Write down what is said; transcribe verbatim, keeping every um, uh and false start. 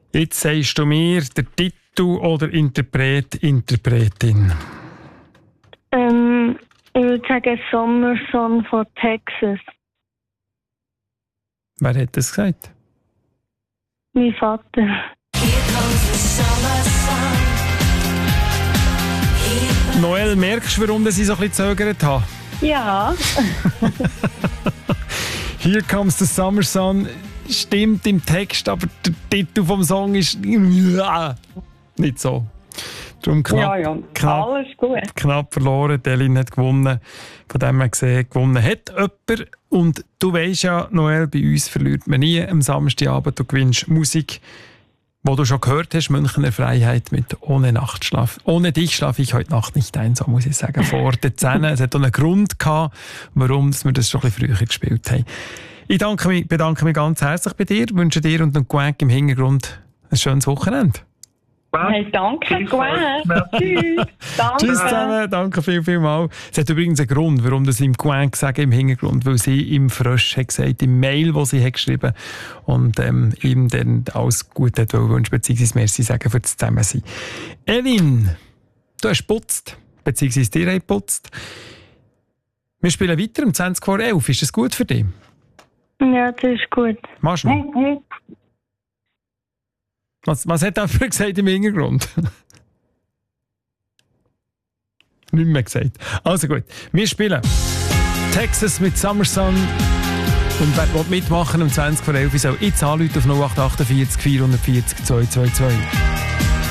Jetzt sagst du mir den Titel oder Interpret, Interpretin. Ähm, ich würde sagen Summer Sun von Texas. Wer hat das gesagt? Mein Vater. Noel, merkst du, warum ich so ein bisschen gezögert habe? Ja. Here Comes the Summer Sun stimmt im Text, aber der Titel vom Song ist nicht so. Darum knapp, ja, ja. Knapp, Alles gut. knapp verloren. Delin hat gewonnen. Von dem her gesehen, gewonnen hat jemand. Und du weisst ja, Noel, bei uns verliert man nie am Samstagabend. Du gewinnst Musik, die du schon gehört hast, Münchner Freiheit mit «Ohne Nachtschlaf». Ohne dich schlafe ich heute Nacht nicht ein, so muss ich sagen. Vor der Szene. Es hat auch einen Grund gehabt, warum wir das schon ein bisschen früher gespielt haben. Ich danke mich, bedanke mich ganz herzlich bei dir, wünsche dir und dem Gwenk im Hintergrund ein schönes Wochenende. Hey, danke, Gwenk. Tschüss. Danke. Tschüss zusammen, danke viel, viel mal. Es hat übrigens einen Grund, warum das im Gwenk sagen im Hintergrund, weil sie im Frösch hat gesagt, im Mail, das sie hat geschrieben und ähm, ihm dann alles Gute wünschen, beziehungsweise Merci sagen für das Zusammensein. Elin, du hast geputzt, beziehungsweise dir hast geputzt. Wir spielen weiter um zwanzig vor elf. Ist das gut für dich? Ja, das ist gut. Machst du noch? Was, was hat er für gesagt im Hintergrund? Nicht mehr gesagt. Also gut, wir spielen Texas mit Summer Sun. Und wer will mitmachen um zwanzig vor elf soll jetzt anrufen auf null acht acht vier vier vierundvierzig zwei zwei zwei.